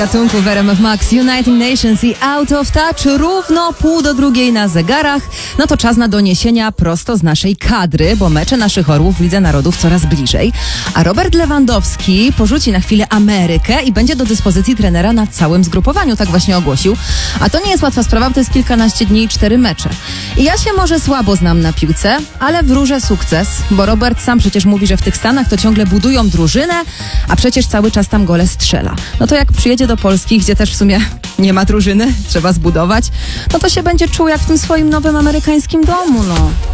Gatunku w RMF Max, United Nations i Out of Touch, równo 1:30 na zegarach. No to czas na doniesienia prosto z naszej kadry, bo mecze naszych orłów w Lidze Narodów coraz bliżej. A Robert Lewandowski porzuci na chwilę Amerykę i będzie do dyspozycji trenera na całym zgrupowaniu, tak właśnie ogłosił. A to nie jest łatwa sprawa, bo to jest kilkanaście dni i 4 mecze. I ja się może słabo znam na piłce, ale wróżę sukces, bo Robert sam przecież mówi, że w tych Stanach to ciągle budują drużynę, a przecież cały czas tam gole strzela. No to jak przyjedzie do Polski, gdzie też w sumie nie ma drużyny, trzeba zbudować, no to się będzie czuł jak w tym swoim nowym amerykańskim domu, no.